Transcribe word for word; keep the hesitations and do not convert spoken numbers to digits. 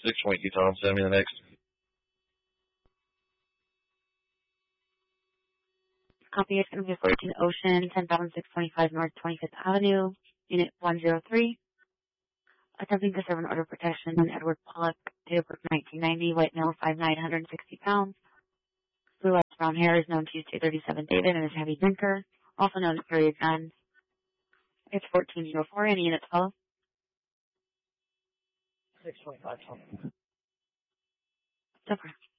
six twenty Tom, send me the next. Copy, it's going to be fourteen Ocean, ten thousand six hundred twenty-five North twenty-fifth Avenue, Unit one oh three. Attempting to serve an order of protection on Edward Pollock, date of birth nineteen ninety, white male, five nine, one hundred sixty pounds. Blue eyes, brown hair, is known to use two thirty-seven David and is a heavy drinker, also known to carry a gun. It's fourteen oh four in Unit twelve. six twenty-five Tom. So far.